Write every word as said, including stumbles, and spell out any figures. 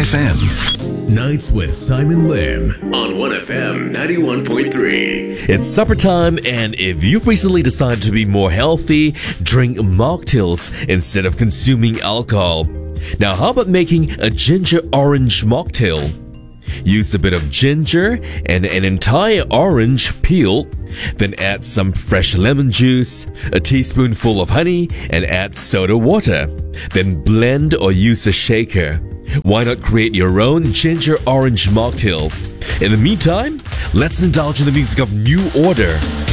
F M. Nights with Simon Lim on one F M ninety-one point three. It's supper time, and if you've recently decided to be more healthy, drink mocktails instead of consuming alcohol. Now, how about making a ginger orange mocktail? Use a bit of ginger and an entire orange peel, then add some fresh lemon juice, a teaspoonful of honey, and add soda water. Then blend or use a shaker. Why not create your own ginger orange mocktail? In the meantime, let's indulge in the music of New Order.